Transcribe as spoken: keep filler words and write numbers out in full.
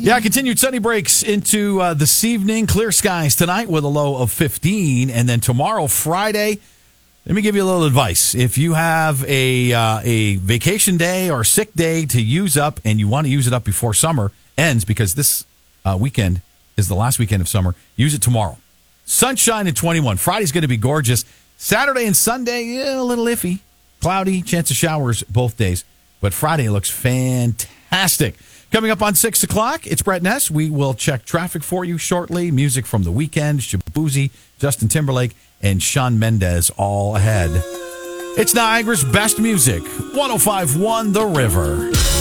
Yeah, continued sunny breaks into uh, this evening. Clear skies tonight with a low of fifteen. And then tomorrow, Friday, let me give you a little advice. If you have a uh, a vacation day or sick day to use up and you want to use it up before summer ends, because this uh, weekend is the last weekend of summer, use it tomorrow. Sunshine at twenty-one. Friday's going to be gorgeous. Saturday and Sunday, yeah, a little iffy. Cloudy, chance of showers both days. But Friday looks fantastic. Coming up on six o'clock, it's Brett Ness. We will check traffic for you shortly. Music from the weekend, Shabuzi, Justin Timberlake, and Shawn Mendes all ahead. It's Niagara's best music, one oh five point one The River.